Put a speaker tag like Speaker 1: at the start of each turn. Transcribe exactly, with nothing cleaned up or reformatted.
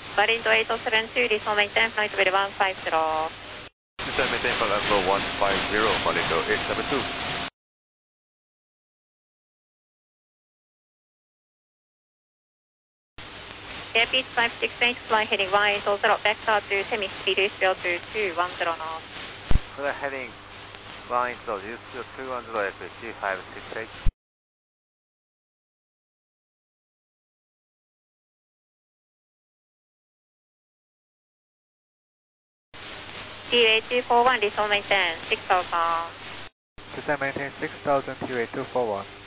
Speaker 1: Variant eight seven two, resume maintain, flight level one five zero.
Speaker 2: Resume maintain, flight level one five zero, Variant eight seven two.
Speaker 1: Airpeak five six eight, fly heading one eight zero, vector to semi-speed, zero two two one zero knots.
Speaker 3: Fly heading one eight zero, two one zero, F G five six eight.
Speaker 1: T A two four one, resume maintain, six thousand.
Speaker 4: Resume maintain six thousand, T A two four one.